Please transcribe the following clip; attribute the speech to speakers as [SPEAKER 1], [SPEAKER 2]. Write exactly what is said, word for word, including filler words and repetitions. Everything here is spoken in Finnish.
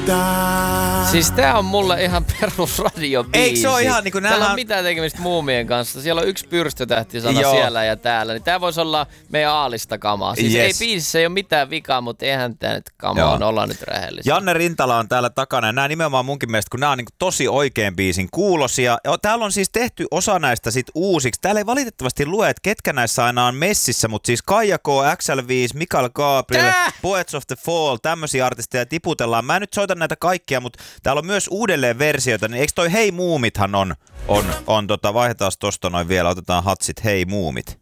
[SPEAKER 1] mitään.
[SPEAKER 2] Siis tää on mulle ihan perus radiobiisi.
[SPEAKER 3] Eikö se ole ihan niinku
[SPEAKER 2] Täällä
[SPEAKER 3] nähdään...
[SPEAKER 2] on mitään tekemistä Muumien kanssa. Siellä on yksi pyrstötähtisana
[SPEAKER 3] Joo.
[SPEAKER 2] siellä ja täällä. Niin tää voisi olla meidän aalista kamaa. Siis
[SPEAKER 3] Yes.
[SPEAKER 2] ei biisissä ei ole mitään vikaa, mutta eihän tää nyt kamaa on. Ollaan nyt rehellisiä.
[SPEAKER 3] Janne Rintala on täällä takana ja nämä nimenomaan munkin mielestä, kun nämä on niin tosi oikein biisin kuulosia. Ja täällä on siis tehty osa näistä sit uusiksi. Täällä ei valitettavasti lue, että ketkä näissä aina on messissä, mutta siis Kaija K, X L viisi, Mikael Gabriel,
[SPEAKER 2] Tää!
[SPEAKER 3] Poets of the Fall, tämmöisiä artisteja tiputellaan. Mä en nyt soita näitä kaikkia, mutta täällä on myös uudelleen versioita. Niin eikö toi Hei Muumithan on, on, on tota, vaihdetaan tosta noin vielä, otetaan hatsit Hei Muumit.